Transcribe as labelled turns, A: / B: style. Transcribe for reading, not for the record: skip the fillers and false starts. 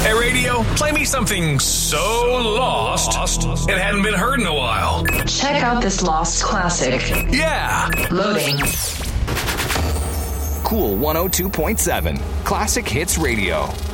A: Hey, radio, play me something so lost it hadn't been heard in a while.
B: Check out this lost classic.
A: Yeah.
B: Loading.
C: Cool 102.7 Classic Hits Radio.